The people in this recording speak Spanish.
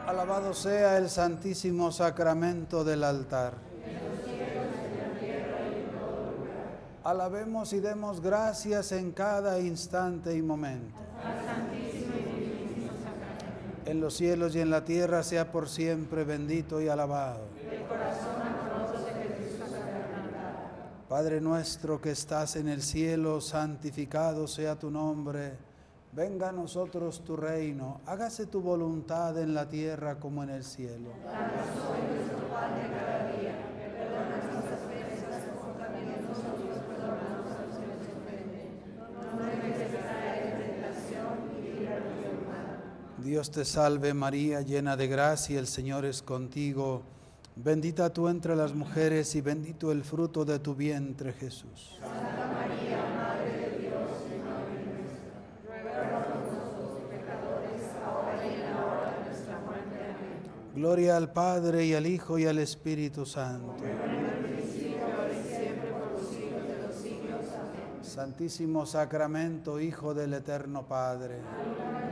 Alabado sea el santísimo sacramento del altar. Alabemos y demos gracias en cada instante y momento. En los cielos y en la tierra sea por siempre bendito y alabado. Padre nuestro que estás en el cielo, santificado sea tu nombre. Venga a nosotros tu reino, hágase tu voluntad en la tierra como en el cielo. Danos hoy nuestro pan de cada día, perdona nuestras ofensas como también nosotros perdonamos a los que nos ofenden. No nos dejes caer en tentación y líbranos del mal. Dios te salve María, llena de gracia, el Señor es contigo. Bendita tú entre las mujeres y bendito el fruto de tu vientre, Jesús. Santa María, Madre de Dios, Madre nuestra, ruega por nosotros pecadores, ahora y en la hora de nuestra muerte. Amén. Gloria al Padre, y al Hijo, y al Espíritu Santo. Como en el principio, ahora y siempre, por los siglos de los siglos. Amén. Santísimo Sacramento, Hijo del Eterno Padre. Amén.